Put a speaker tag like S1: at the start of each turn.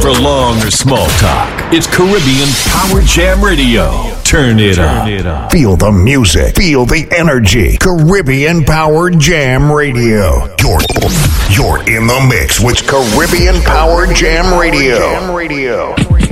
S1: for long or small talk. It's Caribbean Power Jam Radio. Turn it up.
S2: Feel the music. Feel the energy. Caribbean Power Jam Radio. You're in the mix with Caribbean Power Jam Radio.